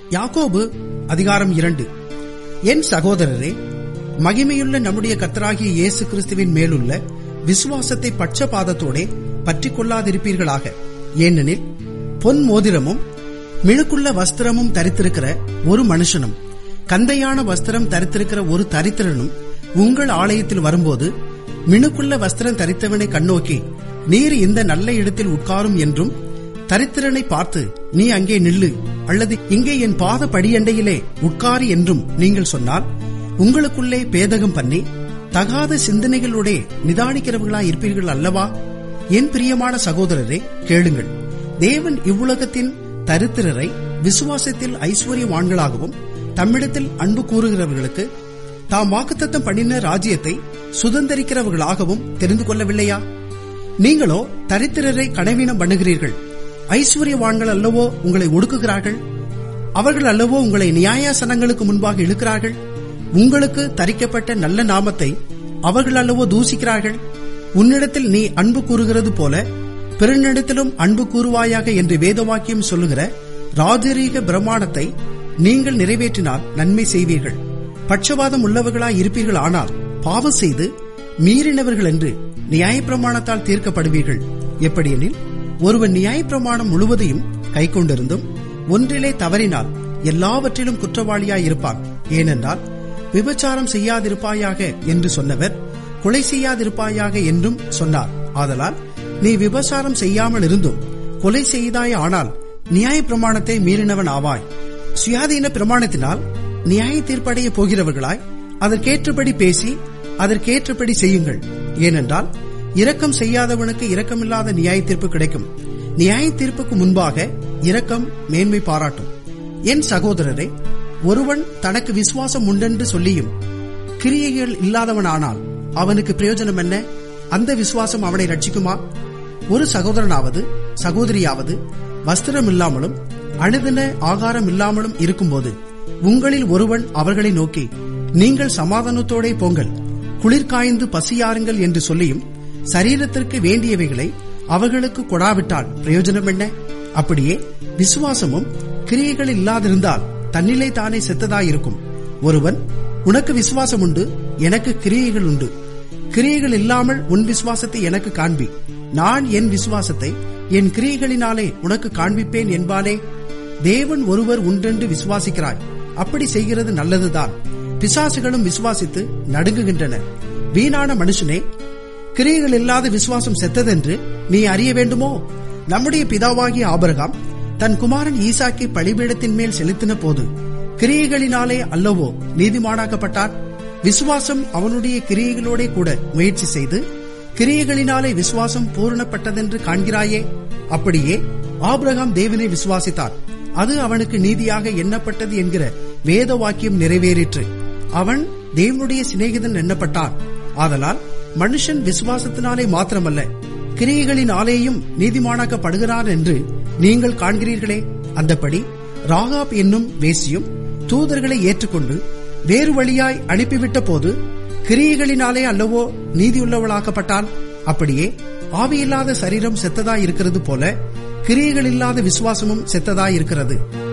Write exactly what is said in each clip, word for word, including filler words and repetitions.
யாக்கோபு அதிகாரம் இரண்டு. என் சகோதரரே, மகிமையுள்ள நம்முடைய கர்த்தராகிய இயேசு கிறிஸ்துவின் மேலுள்ள விசுவாசத்தை பட்சபாதத்தோடே பற்றிக் கொள்ளாதிருப்பீர்களாக. ஏனெனில் பொன் மோதிரமும் மினுக்குள்ள வஸ்திரமும் தரித்திருக்கிற ஒரு மனுஷனும் கந்தையான வஸ்திரம் தரித்திருக்கிற ஒரு தரித்திரனும் உங்கள் ஆலயத்தில் வரும்போது மினுக்குள்ள வஸ்திரம் தரித்தவனை கண்ணோக்கி, நீர் இந்த நல்ல இடத்தில் உட்காரும் என்றும், தரித்திரனை பார்த்து நீ அங்கே நில்லு அல்லது இங்கே என் பாத படியண்டையிலே உட்காரு என்றும் நீங்கள் சொன்னால், உங்களுக்குள்ளே பேதகம் பண்ணி தகாத சிந்தனைகளுடைய நிதானிக்கிறவர்களாய் இருப்பீர்கள் அல்லவா? என் பிரியமான சகோதரரே, கேளுங்கள். தேவன் இவ்வுலகத்தின் தரித்திரரை விசுவாசத்தில் ஐஸ்வர்யவான்களாகவும் தம்மிடத்தில் அன்பு கூறுகிறவர்களுக்கு தாம் வாக்குத்தத்தம் பண்ணின ராஜ்யத்தை சுதந்திரிக்கிறவர்களாகவும் தெரிந்து கொள்ளவில்லையா? நீங்களோ தரித்திரரை கனவீனம் பண்ணுகிறீர்கள். ஐஸ்வர்யவான்கள் அல்லவோ உங்களை ஒடுக்குகிறார்கள். அவர்கள் அல்லவோ உங்களை நியாயாசனங்களுக்கு முன்பாக இழுக்கிறார்கள். உங்களுக்கு தரிக்கப்பட்ட நல்ல நாமத்தை அவர்கள் அல்லவோ தூசிக்கிறார்கள். உன்னிடத்தில் நீ அன்பு கூறுகிறது போல பிறனிடத்திலும் அன்பு கூறுவாயாக என்று வேதவாக்கியம் சொல்லுகிற ராஜரீக பிரமாணத்தை நீங்கள் நிறைவேற்றினால் நன்மை செய்வீர்கள். பட்சபாதம் உள்ளவர்களாய் இருப்பீர்கள். ஆனால் பாவம் செய்து மீறினவர்கள் என்று நியாயப்பிரமாணத்தால் தீர்க்கப்படுவீர்கள். எப்படியெனில், ஒருவன் நியாயப்பிரமாணம் முழுவதையும் கை கொண்டிருந்தும் ஒன்றிலே தவறினால் எல்லாவற்றிலும் குற்றவாளியாய் இருப்பான். ஏனென்றால், விபச்சாரம் செய்யாதிருப்பாயாக என்று சொன்னவர் கொலை செய்யாதிருப்பாயாக என்றும் சொன்னார். ஆதலால் நீ விபச்சாரம் செய்யாமல் இருந்தும் கொலை செய்தாய், ஆனால் நியாய பிரமாணத்தை மீறினவன் ஆவாய். சுயாதீன பிரமாணத்தினால் நியாய தீர்ப்படைய போகிறவர்களாய் அதற்கேற்றபடி பேசி அதற்கேற்றபடி செய்யுங்கள். ஏனென்றால், இரக்கம் செய்யாதவனுக்கு இரக்கமில்லாத நியாய தீர்ப்பு கிடைக்கும். நியாய தீர்ப்புக்கு முன்பாக இரக்கம் மேன்மை பாராட்டும். என் சகோதரரே, ஒருவன் தனக்கு விசுவாசம் உண்டென்று சொல்லியும் கிரியைகள் இல்லாதவனானால் அவனுக்கு பிரயோஜனம் என்ன? அந்த விசுவாசம் அவனை ரட்சிக்குமா? ஒரு சகோதரனாவது சகோதரியாவது வஸ்திரம் இல்லாமலும் அணுதின ஆகாரம் இல்லாமலும் இருக்கும்போது உங்களில் ஒருவன் அவர்களை நோக்கி, நீங்கள் சமாதானத்தோடே போங்கள், குளிர்காய்ந்து பசியாருங்கள் என்று சொல்லியும் சரீரத்திற்கு வேண்டியவைகளை அவர்களுக்கு கொடாவிட்டால் பிரயோஜனம் என்ன? அப்படியே விசுவாசமும் கிரியைகள் இல்லாதிருந்தால் தன்னிலை தானே செத்ததாயிருக்கும். ஒருவன், உனக்கு விசுவாசம் உண்டு, எனக்கு கிரியைகள் உண்டு, கிரியைகள் இல்லாமல் உன் விசுவாசத்தை எனக்கு காண்பி, நான் என் விசுவாசத்தை என் கிரியைகளினாலே உனக்கு காண்பிப்பேன் என்பானே. தேவன் ஒருவர் உண்டென்று விசுவாசிக்கிறாய். அப்படி செய்கிறது நல்லதுதான். பிசாசுகளும் விசுவாசித்து நடுங்குகின்றன. வீணான மனுஷனே, கிரியைகள் இல்லாத விசுவாசம் செத்ததென்று நீ அறிய வேண்டுமோ? நம்முடைய பிதாவாகிய ஆபிரகாம் தன் குமாரன் ஈசாக்கை பலிபீடத்தின் மேல் செலுத்தின போது கிரியைகளினாலே அல்லவோ நீதிமானாக்கப்பட்டான்? விசுவாசம் அவனுடைய கிரியைகளோட கூட முயற்சி செய்து கிரியைகளினாலே விசுவாசம் பூரணப்பட்டதென்று காண்கிறாயே. அப்படியே ஆபிரகாம் தேவனை விசுவாசித்தார், அது அவனுக்கு நீதியாக எண்ணப்பட்டது என்கிற வேத வாக்கியம் நிறைவேறிற்று. அவன் தேவனுடைய சிநேகிதன் எண்ணப்பட்டான். ஆதலால் மனுஷன் விசுவாசத்தினாலே மாத்திரமல்ல கிரியைகளினாலேயும் நீதிமானாக்கப்படுகிறான் என்று நீங்கள் காண்கிறீர்களே. அந்தபடி ராகாப் என்னும் வேசியும் தூதர்களை ஏற்றுக்கொண்டு வேறு வழியாய் அனுப்பிவிட்ட போது கிரியைகளினாலே அல்லவோ நீதியுள்ளவளாக்கப்பட்டான். அப்படியே ஆவியில்லாத சரீரம் செத்ததாய் இருக்கிறது போல கிரியைகள் இல்லாத விசுவாசமும் செத்ததாய் இருக்கிறது.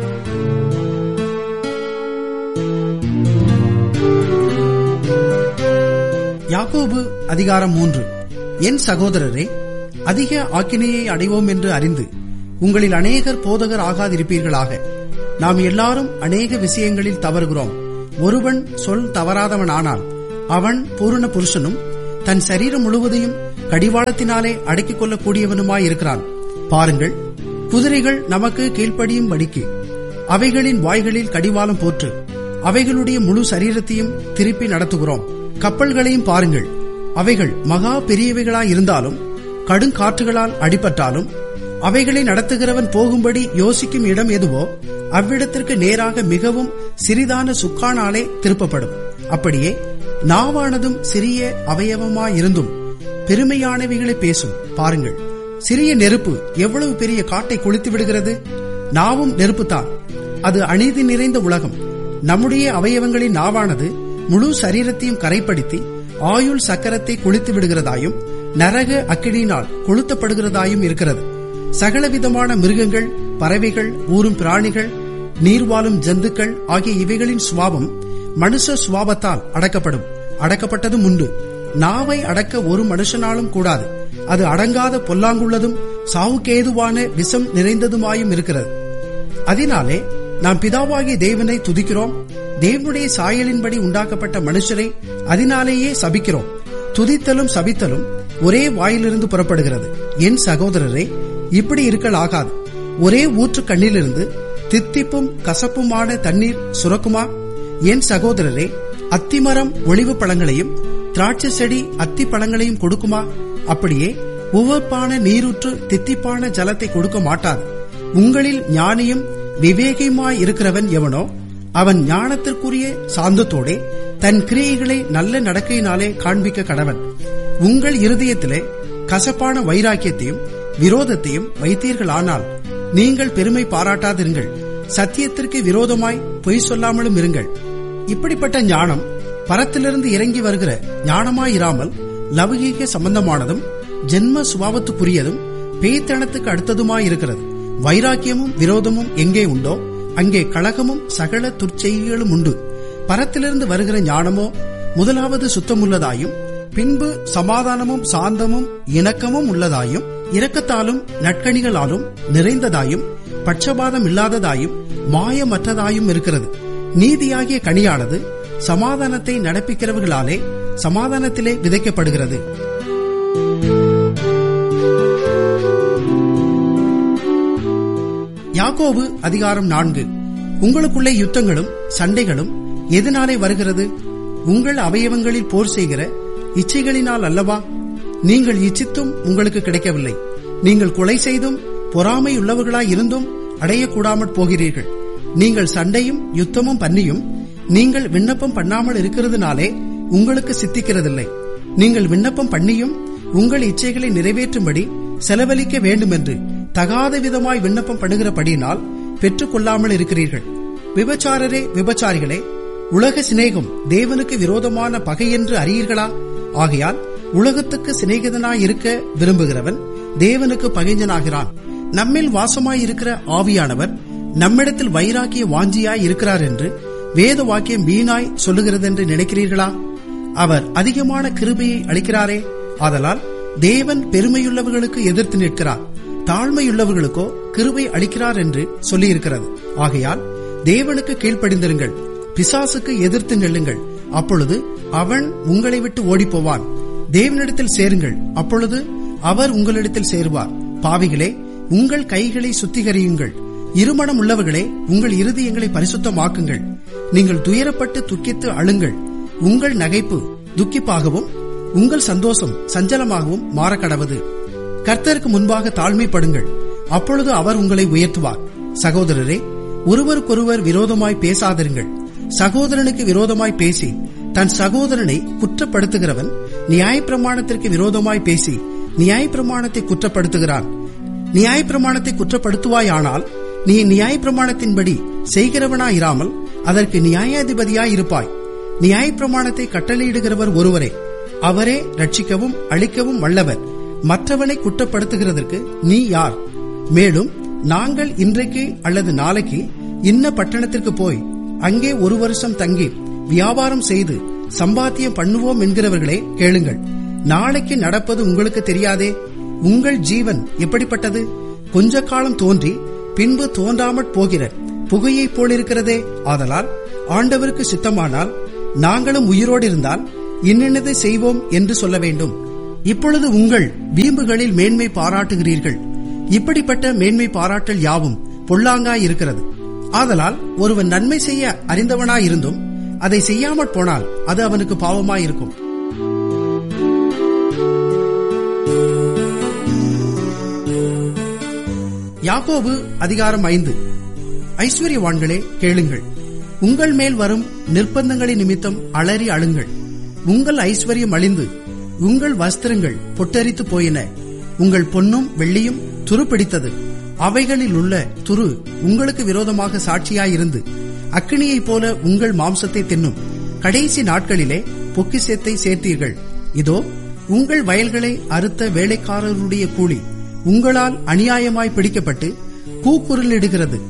யாக்கோபு அதிகாரம் மூன்று. என் சகோதரரே, அதிக ஆக்கினையை அடைவோம் என்று அறிந்து உங்களில் அநேகர் போதகர் ஆகாதிருப்பீர்களாக. நாம் எல்லாரும் அநேக விஷயங்களில் தவறுகிறோம். ஒருவன் சொல் தவறாதவனானால் அவன் பூரண புருஷனும் தன் சரீரம் முழுவதையும் கடிவாளத்தினாலே அடக்கிக் கொள்ளக்கூடியவனுமாயிருக்கிறான். பாருங்கள், குதிரைகள் நமக்கு கீழ்ப்படியும்படிக்கு அவைகளின் வாய்களில் கடிவாளம் போற்று அவைகளுடைய முழு சரீரத்தையும் திருப்பி நடத்துகிறோம். கப்பல்களையும் பாருங்கள், அவைகள் மகா பெரியவைகளாயிருந்தாலும் கடுங்காற்றுகளால் அடிபட்டாலும் அவைகளை நடத்துகிறவன் போகும்படி யோசிக்கும் இடம் எதுவோ அவ்விடத்திற்கு நேராக மிகவும் சிறிதான சுக்கானாலே திருப்பப்படும். அப்படியே நாவானதும் சிறிய அவயவமாயிருந்தும் பெருமையானவைகளை பேசும். பாருங்கள், சிறிய நெருப்பு எவ்வளவு பெரிய காட்டை கொளுத்து விடுகிறது. நாவும் நெருப்புத்தான். அது அநீதி நிறைந்த உலகம். நம்முடைய அவயவங்களின் நாவானது முழு சரீரத்தையும் கரைப்படுத்தி ஆயுள் சக்கரத்தை கொளுத்து விடுகிறதாயும் நரக அக்கினியினால் கொளுத்தப்படுகிறதாயும் இருக்கிறது. சகலவிதமான மிருகங்கள், பறவைகள், ஊரும் பிராணிகள், நீர்வாழும் ஜந்துக்கள் ஆகிய இவைகளின் சுவாபம் மனுஷ சுவாபத்தால் அடக்கப்படும், அடக்கப்பட்டதும் உண்டு. நாவை அடக்க ஒரு மனுஷனாலும் கூடாது. அது அடங்காத பொல்லாங்குள்ளதும் சாவுக்கேதுவான விஷம் நிறைந்ததுமாயும் இருக்கிறது. அதனாலே நாம் பிதாவாகிய தேவனை துதிக்கிறோம். தேவனுடைய சாயலின்படி உண்டாக்கப்பட்ட மனுஷரை அதனாலேயே சபிக்கிறோம். துதித்தலும் சபித்தலும் ஒரே வாயிலிருந்து புறப்படுகிறது. என் சகோதரரே, இப்படி இருக்கல் ஆகாது. ஒரே ஊற்று கண்ணிலிருந்து தித்திப்பும் கசப்புமான தண்ணீர் சுரக்குமா? என் சகோதரரே, அத்திமரம் ஒளிவு பழங்களையும் திராட்சை செடி அத்தி பழங்களையும் கொடுக்குமா? அப்படியே உவப்பான நீரூற்று தித்திப்பான ஜலத்தை கொடுக்க மாட்டாது. உங்களில் ஞானியும் விவேகியுமாய் இருக்கிறவன் எவனோ அவன் ஞானத்திற்குரிய சாந்தத்தோடே தன் கிரியைகளை நல்ல நடக்கையினாலே காண்பிக்க கடவன். உங்கள் இருதயத்திலே கசப்பான வைராக்கியத்தையும் விரோதத்தையும் வைத்தீர்களானால் நீங்கள் பெருமை பாராட்டாதிருங்கள். சத்தியத்திற்கு விரோதமாய் பொய் சொல்லாமலும் இருங்கள். இப்படிப்பட்ட ஞானம் பரத்திலிருந்து இறங்கி வருகிற ஞானமாயிராமல் லௌகீக சம்பந்தமானதும் ஜென்ம சுபாவத்துக்குரியதும் பேய்த்தனத்துக்கு அடுத்ததுமாயிருக்கிறது. வைராக்கியமும் விரோதமும் எங்கே உண்டோ அங்கே கலகமும் சகல துர்ச்செய்திகளும் உண்டு. பரத்திலிருந்து வருகிற ஞானமோ முதலாவது சுத்தமுள்ளதாயும் பின்பு சமாதானமும் சாந்தமும் இணக்கமும் உள்ளதாயும் இரக்கத்தாலும் நற்கணிகளாலும் நிறைந்ததாயும் பட்சபாதம் இல்லாததாயும் மாயமற்றதாயும் இருக்கிறது. நீதியாகிய கனியானது சமாதானத்தை நடப்பிக்கிறவர்களாலே சமாதானத்திலே விதைக்கப்படுகிறது. யாக்கோபு அதிகாரம் நான்கு. உங்களுக்குள்ளே யுத்தங்களும் சண்டைகளும் எதனாலே வருகிறது? உங்கள் அவயவங்களில் போர் செய்கிற இச்சைகளினால் அல்லவா? நீங்கள் இச்சித்தும் உங்களுக்கு கிடைக்கவில்லை. நீங்கள் கொலை செய்தும் பொறாமை உள்ளவர்களாய் இருந்தும் அடையக்கூடாமற் போகிறீர்கள். நீங்கள் சண்டையும் யுத்தமும் பண்ணியும் நீங்கள் விண்ணப்பம் பண்ணாமல் இருக்கிறதுனாலே உங்களுக்கு சித்திக்கிறதில்லை. நீங்கள் விண்ணப்பம் பண்ணியும் உங்கள் இச்சைகளை நிறைவேற்றும்படி செலவழிக்க வேண்டும் என்று தகாத விதமாய் விண்ணப்பம் பண்ணுகிறபடியினால் பெற்றுக் கொள்ளாமல் இருக்கிறீர்கள். விபச்சாரரே, விபச்சாரிகளே, உலக சிநேகம் தேவனுக்கு விரோதமான பகை என்று அறியீர்களா? ஆகையால் உலகத்துக்கு சிநேகிதனாய் இருக்க விரும்புகிறவன் தேவனுக்கு பகைஞனாகிறான். நம்மில் வாசமாயிருக்கிற ஆவியானவர் நம்மிடத்தில் வைராக்கிய வாஞ்சியாய் இருக்கிறார் என்று வேத வாக்கியம் வீணாய் சொல்லுகிறதென்று நினைக்கிறீர்களா? அவர் அதிகமான கிருபையை அளிக்கிறாரே. ஆதலால் தேவன் பெருமையுள்ளவர்களுக்கு எதிர்த்து நிற்கிறார், தாழ்மையுள்ளவர்களுக்கோ கிருபை அளிக்கிறார் என்று சொல்லியிருக்கிறது. ஆகையால் தேவனுக்கு கீழ்ப்படிந்திருங்கள், பிசாசுக்கு எதிர்த்து நெல்லுங்கள், அப்பொழுது அவன் உங்களை விட்டு ஓடிப்போவான். தேவனிடத்தில் சேருங்கள், அப்பொழுது அவர் உங்களிடத்தில் சேருவார். பாவிகளே, உங்கள் கைகளை சுத்திகரியுங்கள். இருமனம் உள்ளவர்களே, உங்கள் இருதயங்களை பரிசுத்தமாக்குங்கள். நீங்கள் துயரப்பட்டு துக்கித்து அழுங்கள். உங்கள் நகைப்பு துக்கிப்பாகவும் உங்கள் சந்தோஷம் சஞ்சலமாகவும் மாறக்கடவது. கர்த்தருக்கு முன்பாக தாழ்மைப்படுங்கள், அப்பொழுது அவர் உங்களை உயர்த்துவார். சகோதரரே, ஒருவருக்கொருவர் விரோதமாய் பேசாதிருங்கள். சகோதரனுக்கு விரோதமாய் பேசி தன் சகோதரனை குற்றப்படுத்துகிறவன் நியாயப்பிரமாணத்திற்கு விரோதமாய் பேசி நியாயப்பிரமாணத்தை குற்றப்படுத்துகிறான். நியாயப்பிரமாணத்தை குற்றப்படுத்துவாயானால் நீ நியாயப்பிரமாணத்தின்படி செய்கிறவனாயிராமல் அதற்கு நியாயாதிபதியாயிருப்பாய். நியாயப்பிரமாணத்தை கட்டளையிடுகிறவர் ஒருவரே, அவரே ரட்சிக்கவும் அழிக்கவும் வல்லவர். மற்றவனை குற்றப்படுத்துகிறதற்கு நீ யார்? மேலும் நாங்கள் இன்றைக்கு அல்லது நாளைக்கு இன்ன பட்டணத்திற்கு போய் அங்கே ஒரு வருஷம் தங்கி வியாபாரம் செய்து சம்பாத்தியம் பண்ணுவோம் என்கிறவர்களே, கேளுங்கள். நாளைக்கு நடப்பது உங்களுக்கு தெரியாதே. உங்கள் ஜீவன் எப்படிப்பட்டது? கொஞ்ச காலம் தோன்றி பின்பு தோன்றாமற் போகிற புகையை போலிருக்கிறதே. ஆதலால் ஆண்டவருக்கு சித்தமானால் நாங்களும் உயிரோடு இருந்தால் இன்னென்னதை செய்வோம் என்று சொல்ல வேண்டும். இப்பொழுது உங்கள் வீம்புகளில் மேன்மை பாராட்டுகிறீர்கள். இப்படிப்பட்ட மேன்மை பாராட்டல் யாவும் பொல்லாங்காயிருக்கிறது. ஆதலால் ஒருவன் நன்மை செய்ய அறிந்தவனாயிருந்தும் அதை செய்யாமற் போனால் அது அவனுக்கு பாவமாயிருக்கும். யாக்கோபு அதிகாரம் ஐந்து. ஐஸ்வர்யவான்களே, கேளுங்கள். உங்கள் மேல் வரும் நிர்பந்தங்களின் நிமித்தம் அலறி அழுங்கள். உங்கள் ஐஸ்வர்யம் அழிந்து உங்கள் வஸ்திரங்கள் பொட்டரித்து போயின. உங்கள் பொன்னும் வெள்ளியும் துருப்பிடித்தது. அவைகளில் உள்ள துரு உங்களுக்கு விரோதமாக சாட்சியாயிருந்து அக்கினியைப் போல உங்கள் மாம்சத்தை தின்னும். கடைசி நாட்களிலே பொக்கிஷத்தை சேர்த்தீர்கள். இதோ உங்கள் வயல்களை அறுத்த வேலைக்காரருடைய கூலி உங்களால் அநியாயமாய் பிடிக்கப்பட்டு கூக்குரலிடுகிறது.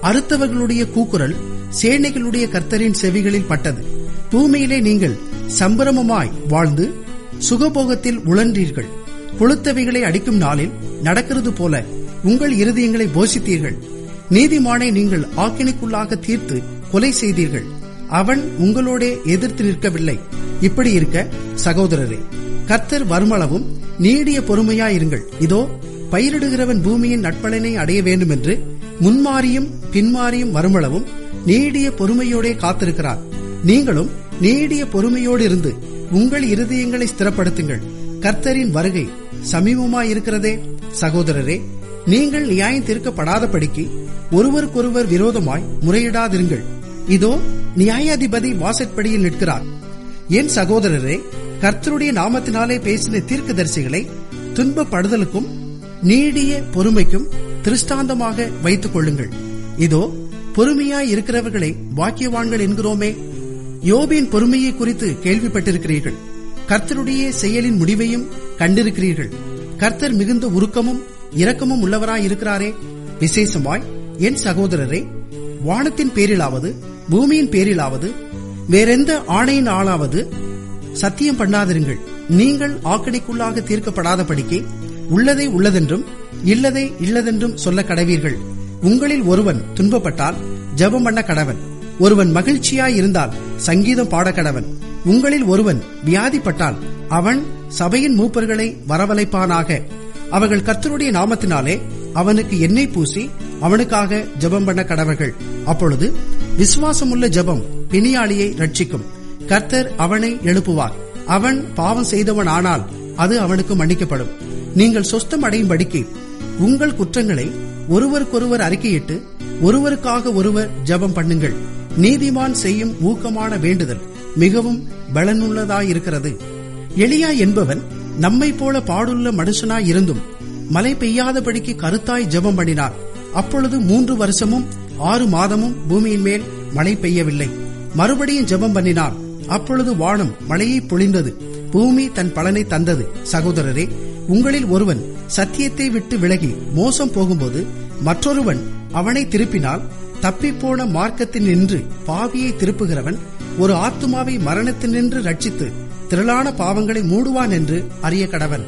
அறுத்தவர்களுடைய கூக்குரல் சேனைகளுடைய கர்த்தரின் செவிகளில் பட்டது. பூமியிலே நீங்கள் சம்பிரமமாய் வாழ்ந்து சுகபோகத்தில் உழன்றீர்கள். கொளுத்தவைகளை அடிக்கும் நாளில் நடக்கிறது போல உங்கள் இருதயங்களை போஷித்தீர்கள். நீதிமானை நீங்கள் ஆக்கினைக்குள்ளாக தீர்த்து கொலை செய்தீர்கள். அவன் உங்களோட எதிர்த்து நிற்கவில்லை. இப்படி இருக்க சகோதரரே, கர்த்தர் வருமளவும் நீடிய பொறுமையாயிருங்கள். இதோ பயிரிடுகிறவன் பூமியின் நட்பலனை அடைய வேண்டும் என்று முன்மாறியும் பின்மாறியும் வருமளவும் நீடிய பொறுமையோடே காத்திருக்கிறார். நீங்களும் நீடிய பொறுமையோடு இருந்து உங்கள் இருதயங்களை ஸ்திரப்படுத்துங்கள். கர்த்தரின் வருகை சமீபமாயிருக்கிறதே. சகோதரரே, நீங்கள் நியாயம் தீர்க்கப்படாதபடிக்கு ஒருவருக்கொருவர் விரோதமாய் முறையிடாதிருங்கள். இதோ நியாயாதிபதி வாசற்படியில் நிற்கிறார். என் சகோதரரே, கர்த்தருடைய நாமத்தினாலே பேசின தீர்க்கதரிசிகளை துன்பப்படுதலுக்கும் நீடிய பொறுமைக்கும் திருஷ்டாந்தமாக வைத்துக் கொள்ளுங்கள். இதோ பொறுமையாய் இருக்கிறவர்களை பாக்கியவான்கள் என்கிறோமே. யோபின் பொறுமையை குறித்து கேள்விப்பட்டிருக்கிறீர்கள். கர்த்தருடைய செயலின் முடிவையும் கண்டிருக்கிறீர்கள். கர்த்தர் மிகுந்த உருக்கமும் இரக்கமும் உள்ளவராயிருக்கிறாரே. விசேஷமாய் என் சகோதரரே, வானத்தின் பேரிலாவது பூமியின் பேரிலாவது வேறெந்த ஆணையின் ஆளாவது சத்தியம் பண்ணாதிருங்கள். நீங்கள் ஆக்கடிக்குள்ளாக தீர்க்கப்படாதபடிக்கு உள்ளதை உள்ளதென்றும் இல்லதை இல்லதென்றும் சொல்ல கடவீர்கள். உங்களில் ஒருவன் துன்பப்பட்டால் ஜெபம் பண்ண கடவன். ஒருவன் மகிழ்ச்சியாய் இருந்தால் சங்கீதம் பாட கடவன். உங்களில் ஒருவன் வியாதிப்பட்டால் அவன் சபையின் மூப்பர்களை வரவழைப்பானாக. அவர்கள் கர்த்தருடைய நாமத்தினாலே அவனுக்கு எண்ணெய் பூசி அவனுக்காக ஜெபம் பண்ண கடவர்கள். அப்பொழுது விசுவாசமுள்ள ஜெபம் பிணியாளியை ரட்சிக்கும். கர்த்தர் அவனை எழுப்புவார். அவன் பாவம் செய்தவன் ஆனால் அது அவனுக்கு மன்னிக்கப்படும். நீங்கள் சொஸ்தம் அடையும்படிக்கு உங்கள் குற்றங்களை ஒருவருக்கொருவர் அறிக்கையிட்டு ஒருவருக்காக ஒருவர் ஜெபம் பண்ணுங்கள். நீதிமான் செய்யும் ஊக்கமான வேண்டுதல் மிகவும் பலனுள்ளதாயிருக்கிறது. எலியா என்பவன் நம்மை போல பாடுள்ள மனுஷனாய் இருந்தும் மழை பெய்யாதபடிக்கு கருத்தாய் ஜெபம் பண்ணினார். அப்பொழுது மூன்று வருஷமும் ஆறு மாதமும் பூமியின் மேல் மழை பெய்யவில்லை. மறுபடியும் ஜெபம் பண்ணினார். அப்பொழுது வானம் மழையை பொழிந்தது, பூமி தன் பலனை தந்தது. சகோதரரே, உங்களில் ஒருவன் சத்தியத்தை விட்டு விலகி மோசம் போகும்போது மற்றொருவன் அவனை திருப்பினால் தப்பிப்போன மார்க்கத்தில் நின்று பாவியை திருப்புகிறவன் ஒரு ஆத்துமாவை மரணத்தில் நின்று ரட்சித்து திரளான பாவங்களை மூடுவான் என்று அறிய கடவன்.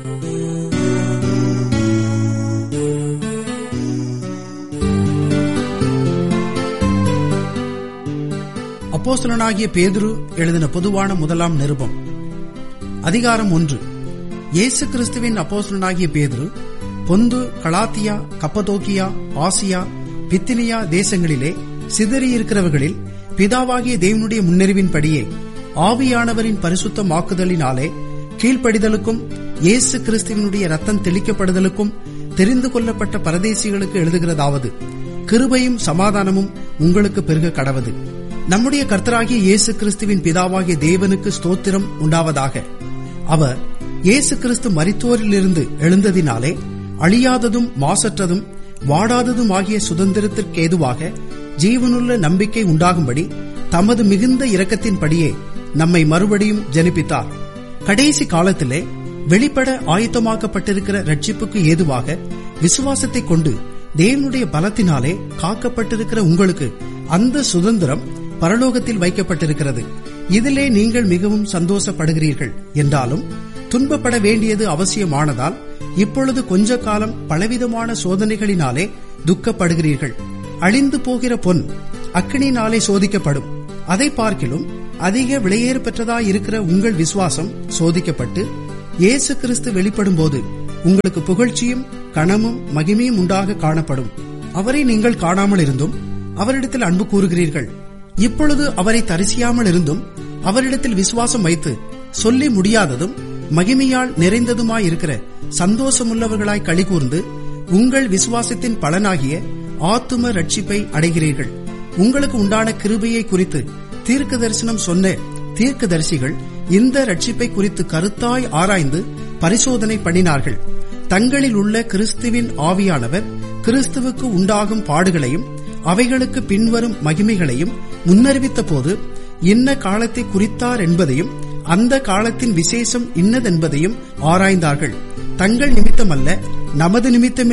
அப்போஸ்தலனாகிய பேதுரு எழுதின பொதுவான முதலாம் நிருபம். அதிகாரம் ஒன்று. இயேசு கிறிஸ்துவின் அப்போஸ்தலனாகிய பேதுரு பொந்து, கலாத்தியா, கப்பதோக்கியா, ஆசியா, பித்தினியா தேசங்களிலே சிதறியிருக்கிறவர்களில் பிதாவாகிய தேவனுடைய முன்னறிவின்படியே ஆவியானவரின் பரிசுத்தமாக்குதலினாலே கீழ்ப்படிதலுக்கும் இயேசு கிறிஸ்துவினுடைய ரத்தம் தெளிக்கப்படுதலுக்கும் தெரிந்து கொள்ளப்பட்ட பரதேசிகளுக்கு எழுதுகிறதாவது, கிருபையும் சமாதானமும் உங்களுக்கு பெருக கடவது. நம்முடைய கர்த்தராகிய இயேசு கிறிஸ்துவின் பிதாவாகிய தேவனுக்கு ஸ்தோத்திரம் உண்டாவதாக. அவர் இயேசு கிறிஸ்து மரித்தோரிலிருந்து எழுந்ததினாலே அழியாததும் மாசற்றதும் வாடாததும் ஆகிய சுதந்திரத்திற்கு ஏதுவாக ஜீவனுள்ள நம்பிக்கை உண்டாகும்படி தமது மிகுந்த இரக்கத்தின்படியே நம்மை மறுபடியும் ஜனிப்பித்தார். கடைசி காலத்திலே வெளிப்பட ஆயத்தமாக்கப்பட்டிருக்கிற ரட்சிப்புக்கு ஏதுவாக விசுவாசத்தை கொண்டு தேவனுடைய பலத்தினாலே காக்கப்பட்டிருக்கிற உங்களுக்கு அந்த சுதந்திரம் பரலோகத்தில் வைக்கப்பட்டிருக்கிறது. இதிலே நீங்கள் மிகவும் சந்தோஷப்படுகிறீர்கள். என்றாலும் துன்பப்பட வேண்டியது அவசியமானதால் இப்பொழுது கொஞ்ச காலம் பலவிதமான சோதனைகளினாலே துக்கப்படுகிறீர்கள். அழிந்து போகிற பொன் அக்கினியினாலே சோதிக்கப்படும். அதை பார்க்கிலும் அதிக விலையேறு பெற்றதாயிருக்கிற உங்கள் விசுவாசம் சோதிக்கப்பட்டு இயேசு கிறிஸ்து வெளிப்படும் போது உங்களுக்கு புகழ்ச்சியும் கனமும் மகிமையும் உண்டாக காணப்படும். அவரை நீங்கள் காணாமல் இருந்தும் அவரிடத்தில் அன்பு கூறுகிறீர்கள். இப்பொழுது அவரை தரிசியாமல் இருந்தும் அவரிடத்தில் விசுவாசம் வைத்து சொல்லி முடியாததும் மகிமையால் நிறைந்ததுமாயிருக்கிற சந்தோஷமுள்ளவர்களாய் களி கூர்ந்து உங்கள் விசுவாசத்தின் பலனாகிய ஆத்தும ரட்சிப்பை அடைகிறீர்கள். உங்களுக்கு உண்டான கிருபையை குறித்து தீர்க்க தரிசனம் சொன்ன தீர்க்கதரிசிகள் இந்த ரட்சிப்பை குறித்து கருத்தாய் ஆராய்ந்து பரிசோதனை பண்ணினார்கள். தங்களில் உள்ள கிறிஸ்துவின் ஆவியானவர் கிறிஸ்துவுக்கு உண்டாகும் பாடுகளையும் அவைகளுக்கு பின்வரும் மகிமைகளையும் முன்னறிவித்த போது இன்ன காலத்தை குறித்தார் என்பதையும் அந்த காலத்தின் விசேஷம் இன்னதென்பதையும் ஆராய்ந்தார்கள். தங்கள் நிமித்தமல்ல, நமது நிமித்தமே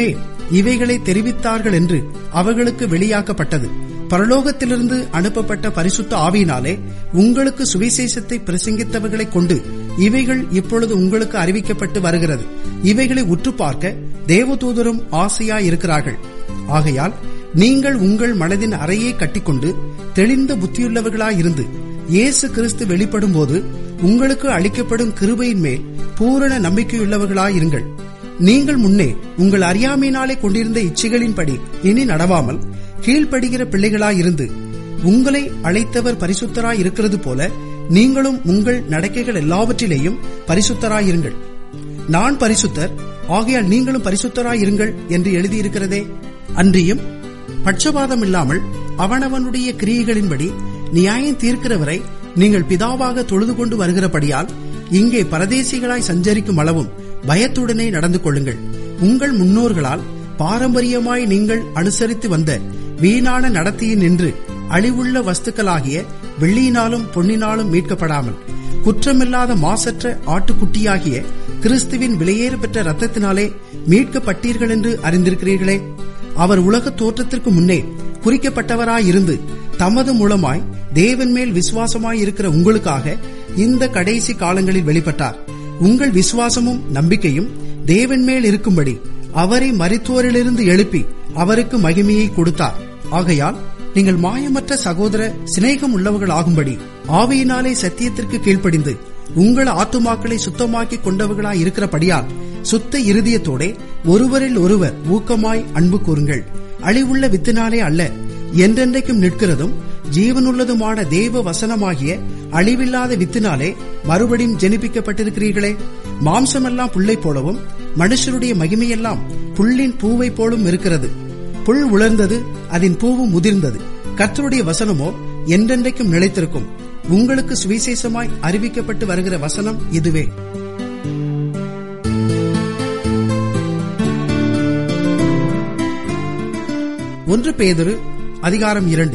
இவைகளை தெரிவித்தார்கள் என்று அவர்களுக்கு வெளியாக்கப்பட்டது. பரலோகத்திலிருந்து அனுப்பப்பட்ட பரிசுத்த ஆவியினாலே உங்களுக்கு சுவிசேஷத்தை பிரசங்கித்தவர்களை கொண்டு இவைகள் இப்பொழுது உங்களுக்கு அறிவிக்கப்பட்டு வருகிறது. இவைகளை உற்று பார்க்க தேவதூதரும் ஆசையாயிருக்கிறார்கள். ஆகையால் நீங்கள் உங்கள் மனதின் அறையை கட்டிக்கொண்டு தெளிந்த புத்தியுள்ளவர்களாயிருந்து இயேசு கிறிஸ்து வெளிப்படும் போது உங்களுக்கு அளிக்கப்படும் கிருபையின் மேல் பூரண நம்பிக்கையுள்ளவர்களாயிருங்கள். நீங்கள் முன்னே உங்கள் அறியாமையினாலே கொண்டிருந்த இச்சைகளின்படி இனி நடவாமல் கீழ்ப்படுகிற பிள்ளைகளாயிருந்து உங்களை அழைத்தவர் பரிசுத்தராய் இருக்கிறது போல நீங்களும் உங்கள் நடக்கைகள் எல்லாவற்றிலேயும் பரிசுத்தராயிருங்கள். நான் பரிசுத்தர், ஆகையால் நீங்களும் பரிசுத்தராயிருங்கள் என்று எழுதியிருக்கிறதே. அன்றியும் பட்சபாதம் இல்லாமல் அவனவனுடைய கிரியைகளின்படி நியாயம் தீர்க்கிறவரை நீங்கள் பிதாவாக தொழுது கொண்டு வருகிறபடியால் இங்கே பரதேசிகளாய் சஞ்சரிக்கும் அளவும் பயத்துடனே நடந்து கொள்ளுங்கள். உங்கள் முன்னோர்களால் பாரம்பரியமாய் நீங்கள் அனுசரித்து வந்த வீணான நடத்தியில் நின்று அழிவுள்ள வஸ்துக்களாகிய வெள்ளியினாலும் பொன்னினாலும் மீட்கப்படாமல் குற்றமில்லாத மாசற்ற ஆட்டுக்குட்டியாகிய கிறிஸ்துவின் விலையேற பெற்ற இரத்தத்தினாலே மீட்கப்பட்டீர்கள் என்று அறிந்திருக்கிறீர்களே. அவர் உலக தோற்றத்திற்கு முன்னே குறிக்கப்பட்டவராயிருந்து தமது மூலமாய் தேவன் மேல் விசுவாசமாயிருக்கிற உங்களுக்காக இந்த கடைசி காலங்களில் வெளிப்பட்டார். உங்கள் விசுவாசமும் நம்பிக்கையும் தேவன் மேல் இருக்கும்படி அவரை மரித்தோரிலிருந்து எழுப்பி அவருக்கு மகிமையை கொடுத்தார். ஆகையால் நீங்கள் மாயமற்ற சகோதர சிநேகம் உள்ளவர்களாகும்படி ஆவியினாலே சத்தியத்திற்கு கீழ்ப்படிந்து உங்கள் ஆத்துமாக்களை சுத்தமாக்கி கொண்டவர்களாய் இருக்கிறபடியால் சுத்த இருதயத்தோட ஒருவரில் ஒருவர் ஊக்கமாய் அன்பு கூறுங்கள். அழிவுள்ள வித்தினாலே அல்ல, என்றென்றைக்கும் நிற்கிறதும் ஜீவனுள்ளதுமான தேவ வசனமாகிய அழிவில்லாத வித்தினாலே மறுபடியும் ஜெனிப்பிக்கப்பட்டிருக்கிறீர்களே. மாம்சமெல்லாம் புல்லை போலவும் மனுஷருடைய மகிமையெல்லாம் புல்லின் பூவை போலும் இருக்கிறது. புல் உலர்ந்தது, அதன் பூவும் முதிர்ந்தது. கர்த்தருடைய வசனமோ என்றென்றைக்கும் நிலைத்திருக்கும். உங்களுக்கு சுவிசேஷமாய் அறிவிக்கப்பட்டு வருகிற வசனம் இதுவே. ஒன்று பேதுரு அதிகாரம் இரண்டு.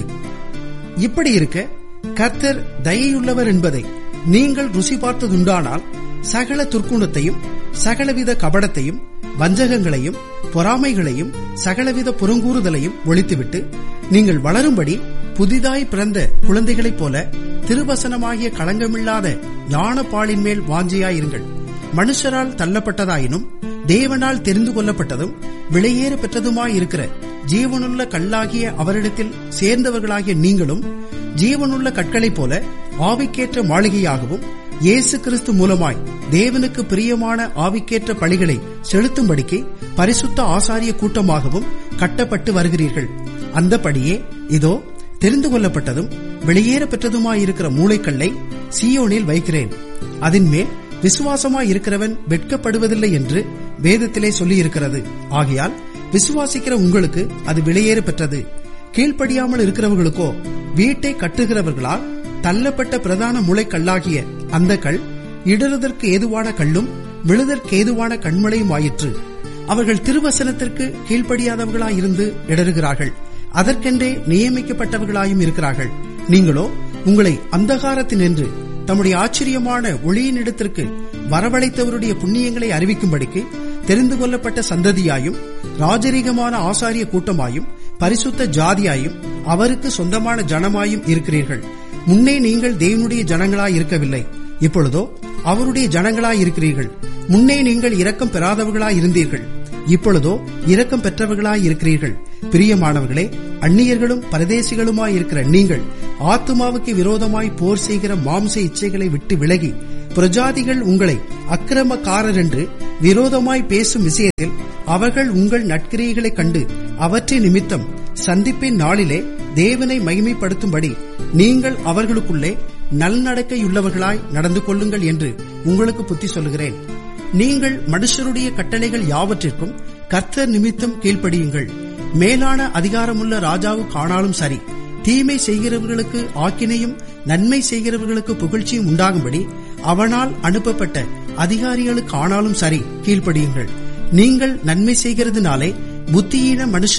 இப்படி இருக்க கர்த்தர் தயையுள்ளவர் என்பதை நீங்கள் ருசி பார்த்ததுண்டானால் சகல துர்க்குணத்தையும் சகலவித கபடத்தையும் வஞ்சகங்களையும் பொறாமைகளையும் சகலவித புறங்கூறுதலையும் ஒழித்துவிட்டு நீங்கள் வளரும்படி புதிதாய் பிறந்த குழந்தைகளைப் போல திருவசனமாகிய களங்கமில்லாத ஞானப்பாலின் மேல் வாஞ்சியாயிருங்கள். மனுஷரால் தள்ளப்பட்டதாயினும் தேவனால் தெரிந்து கொள்ளப்பட்டதும் விலையேற பெற்றதுமாயிருக்கிற ஜீவனுள்ள கல்லாகிய அவரிடத்தில் சேர்ந்தவர்களாகிய நீங்களும் ஜீவனுள்ள கற்களைப் போல ஆவிக்கேற்ற மாளிகையாகவும் இயேசு கிறிஸ்து மூலமாய் தேவனுக்கு பிரியமான ஆவிக்கேற்ற பலிகளை செலுத்தும்படிக்கு பரிசுத்த ஆசாரிய கூட்டமாகவும் கட்டப்பட்டு வருகிறீர்கள். அந்தபடியே இதோ தெரிந்து கொள்ளப்பட்டதும் வெளியேற பெற்றதுமாயிருக்கிற மூளைக்கல்லை சீயோனில் வைக்கிறேன். அதன் மேல் விசுவாசமாயிருக்கிறவன் வெட்கப்படுவதில்லை என்று வேதத்திலே சொல்லியிருக்கிறது. ஆகையால் விசுவாசிக்கிற உங்களுக்கு அது விலையேற பெற்றது. கீழ்ப்படியாமல் இருக்கிறவர்களுக்கோ வீட்டை கட்டுகிறவர்களால் தள்ளப்பட்ட பிரதான முளைக்கல்லாகிய அந்த கல் இடறுதற்கு ஏதுவான கல்லும் விழுதற்கு ஏதுவான கண்மலையும் ஆயிற்று. அவர்கள் திருவசனத்திற்கு கீழ்ப்படியாதவர்களாயிருந்து இடறுகிறார்கள். அதற்கென்றே நியமிக்கப்பட்டவர்களாயும் இருக்கிறார்கள். நீங்களோ உங்களை அந்தகாரத்தினின்று தம்முடைய ஆச்சரியமான ஒளியினிடத்திற்கு வரவழைத்தவருடைய புண்ணியங்களை அறிவிக்கும்படிக்கு தெரிந்து கொள்ளப்பட்ட சந்ததியாயும் ராஜரீகமான ஆசாரிய கூட்டமாயும் பரிசுத்த ஜாதியாயும் அவருக்கு சொந்தமான ஜனமாயும் இருக்கிறீர்கள். முன்னே நீங்கள் தேவனுடைய ஜனங்களாய் இருக்கவில்லை, இப்பொழுதோ அவருடைய ஜனங்களாய் இருக்கிறீர்கள். முன்னே நீங்கள் இரக்கம் பெறாதவர்களாய் இருந்தீர்கள், இப்பொழுதோ இரக்கம் பெற்றவர்களாய் இருக்கிறீர்கள். பிரியமானவர்களே, அந்நியர்களும் பரதேசிகளுமாய் இருக்கிற நீங்கள் ஆத்துமாவுக்கு விரோதமாய் போர் செய்கிற மாம்ச இச்சைகளை விட்டு விலகி பிரஜாதிகள் உங்களை அக்கிரமக்காரர் என்று விரோதமாய் பேசும் விஷயத்தில் அவர்கள் உங்கள் நற்கிரியைகளைக் கண்டு அவற்றை நிமித்தம் சந்திப்பின் நாளிலே தேவனை மகிமைப்படுத்தும்படி நீங்கள் அவர்களுக்குள்ளே நல்நடக்கையுள்ளவர்களாய் நடந்து கொள்ளுங்கள் என்று உங்களுக்கு புத்தி சொல்லுகிறேன். நீங்கள் மனுஷருடைய கட்டளைகள் யாவற்றிற்கும் கர்த்தர் நிமித்தம் கீழ்ப்படியுங்கள். மேலான அதிகாரமுள்ள ராஜாவுக்கு ஆனாலும் சரி, தீமை செய்கிறவர்களுக்கு ஆக்கினையும் நன்மை செய்கிறவர்களுக்கு புகழ்ச்சியும் உண்டாகும்படி அவனால் அனுப்பப்பட்ட அதிகாரிகளுக்கு ஆனாலும் சரி கீழ்ப்படியுங்கள். நீங்கள் நன்மை செய்கிறதுனாலே புத்தியீன மனுஷ